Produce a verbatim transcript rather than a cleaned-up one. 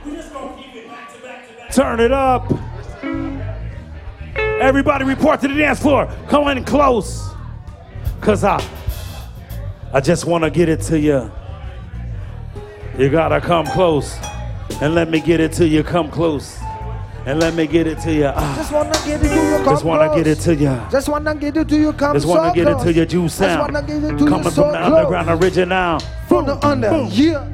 Turn it up. Everybody report to the dance floor. Come in close. Cause I, I just wanna get it to you. You gotta come close. And let me get it to you, come close. And let me get it to you. Ah. Just wanna get it to you, come Just wanna close. get it to you. Just wanna get it to you, come Just wanna so get close. it to you, juice sound. Just wanna get it to Coming you, so from the close. underground original. From the under, boom. yeah.